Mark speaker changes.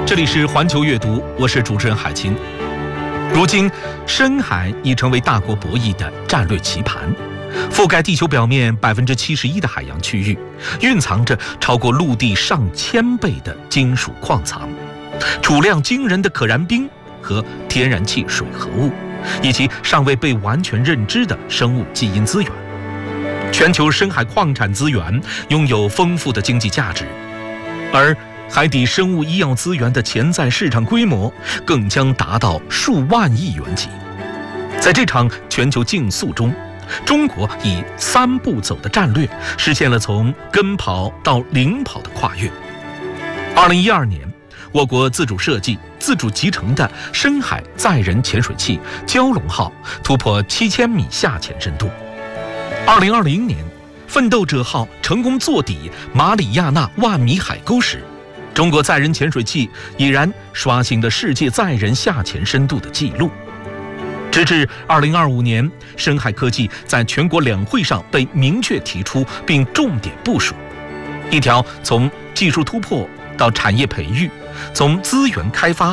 Speaker 1: 这里是环球阅读，我是主持人海清。如今，深海已成为大国博弈的战略棋盘，覆盖地球表面71%的海洋区域，蕴藏着超过陆地上千倍的金属矿藏，储量惊人的可燃冰和天然气水合物，以及尚未被完全认知的生物基因资源。全球深海矿产资源拥有丰富的经济价值，而海底生物医药资源的潜在市场规模更将达到数万亿元级。在这场全球竞速中，中国以3步走的战略实现了从跟跑到领跑的跨越。2012年，我国自主设计、自主集成的深海载人潜水器“蛟龙号”突破7000米下潜深度。2020年，奋斗者号成功坐底马里亚纳万米海沟时，中国载人潜水器已然刷新了世界载人下潜深度的记录。直至2025年，深海科技在全国两会上被明确提出并重点部署，一条从技术突破到产业培育，从资源开发